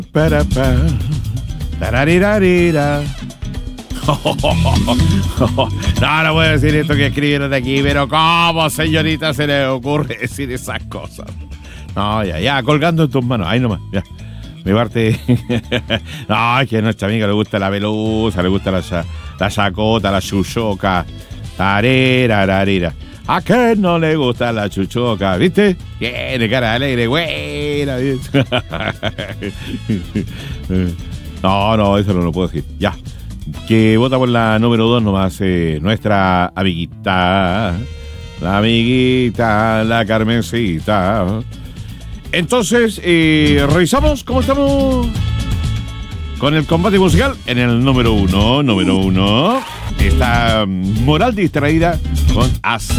Para pa. Tararirarira. No voy a decir esto que escribieron de aquí, pero ¿cómo, señorita, se le ocurre decir esas cosas? No, ya, colgando en tus manos. Ahí nomás, ya. Mi parte. No, es que a nuestra amiga le gusta la pelusa, le gusta la chacota, la chuchoca. Tarerararira. ¿A qué no le gusta la chuchoca? ¿Viste? Tiene cara alegre, buena. No, eso no lo puedo decir. Ya. Que vota por la número 2 nomás, nuestra amiguita. La amiguita, la Carmencita. Entonces, revisamos cómo estamos con el combate musical. En el número 1 está Moral Distraída con Hacer